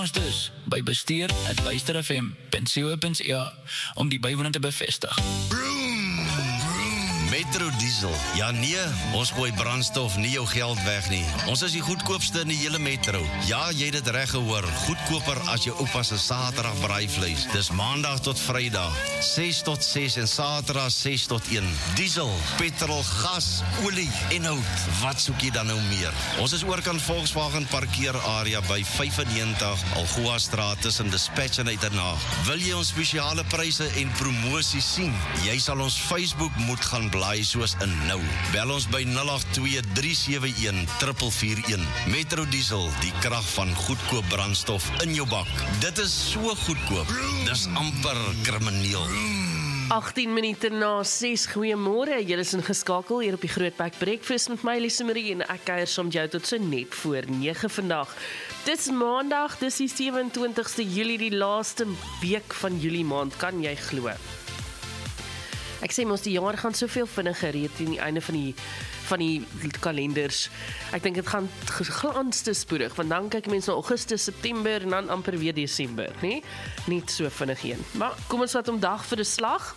Ons dus by bestuur@bysterfm.co.za om die bywoning te bevestig. Metro Diesel. Ja nee, ons gooi brandstof nie jou geld weg nie. Ons is die goedkoopste in die hele metro. Ja, jy het dit reg gehoor. Goedkoper as jou oupa se Saterdag braaivleis. Dis Maandag tot Vrydag, 6 tot 6 en Saterdag 6 tot 1. Diesel, petrol, gas, olie en hout. Wat soek jy dan nou meer? Ons is oorkant Volkswagen parkeerarea by 95 Algoa Straat tussen Dispatch en Uitenhaag. Wil jy ons spesiale pryse en promosies sien? Jy sal ons Facebook moet gaan blaai soos in nou. Bel ons by 082-371-441. Metro Diesel, die krag van goedkoop brandstof in jou bak. Dit is so goedkoop. Dis amper krimineel. 18 minute na 6, goeiemôre, julle is ingeskakel hier op die Grootbek Breakfast met my Lise Marie en ek kuier saam met jou tot so net voor 9 vandag. Dis Maandag, dis die 27ste Julie, die laaste week van Julie maand, kan jy glo? Ek sê mos die jaar gaan soveel vinniger hier teen die einde van die kalenders. Ek dink dit gaan glans te spoedig, want dan kyk mense na Augustus, September en dan amper weer Desember, nee? Niet so vinnig heen. Maar kom ons vat om dag vir 'n slag.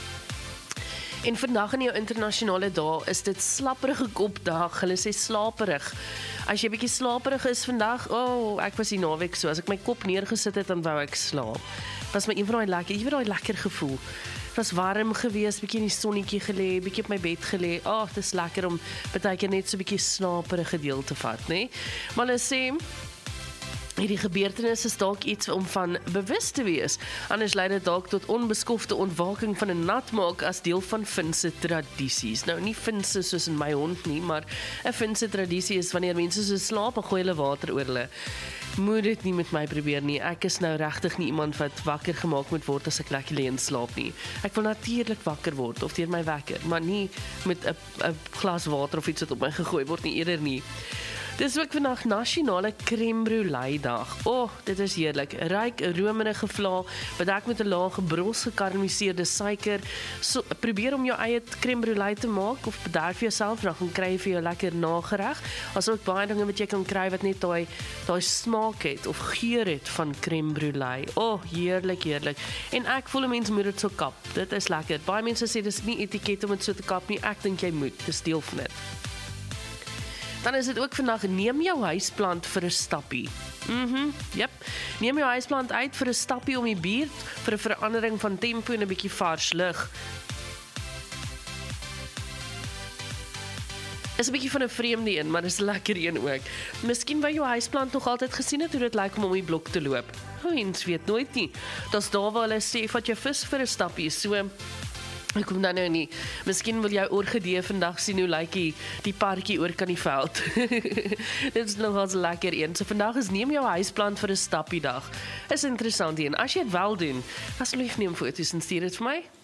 En vandag in jou internasionale dae is dit slapperige kopdag. Hulle sê slaperig. As jy bietjie slaperig is vandag, ek was die naweek so, as ek my kop neergesit het, dan wou ek slaap. Was my een van daai lekker, jy weet daai lekker gevoel. Het was warm geweest, bietjie in die sonnetjie gelê, bietjie op my bed gelê. Dit is lekker om partykeer net so bietjie slaperige deel te vat, né? Maar hulle sê hierdie gebeurtenis is dalk iets om van bewus te wees. Anders lei dit dalk tot onbeskofte ontwaking van 'n natmaak as deel van Finse tradisies. Nou nie Finse soos in my hond nie, maar 'n Finse tradisie is wanneer mense so slaap en gooi hulle water oor hulle. Moet dit nie met my probeer nie. Ek is nou regtig nie iemand wat wakker gemaak moet word as ek lekker lê en slaap nie. Ek wil natuurlik wakker word of deur my wekker, maar nie met 'n glas water of iets wat op my gegooi word nie, eerder nie. Dis ook vandag nasionale crème brûlée dag. Dit is heerlik. Ryk, romerige vla, bedek met 'n laag gebros gekarameliseerde suiker. So, probeer om jou eie crème brûlée te maak of bederf vir jouself, dan gaan kry jy vir jou lekker nagereg. As ook baie dinge wat jy kan kry wat net daai smaak het of geur het van crème brûlée. Heerlik, heerlik. En ek voel 'n mens moet dit so kap. Dit is lekker. Baie mense sê dis nie etiket om dit so te kap nie. Ek dink jy moet. Dis deel van dit. Dan is dit ook vandag, neem jou huisplant vir 'n stappie. Yep. Neem jou huisplant uit vir 'n stappie om die buurt, vir 'n verandering van tempo en 'n bietjie vars lug. Is 'n bietjie van 'n vreemde een, maar dis 'n lekker een ook. Miskien wou jou huisplant nog altyd gesien het hoe dit lyk om die blok te loop. Mens weet nooit nie. Dis daar waar hulle sê, vat jou vis vir 'n stappie, so ek kom dan nou nie. Miskien wil jou orgidee vandag sien hoe lyk die parkie oor kan die veld. Dit is nogals lekker een. So vandag is neem jou huisplant vir 'n stappie dag. Is interessant een. As jy dit wel doen, asseblief neem foto's en stuur dit vir my.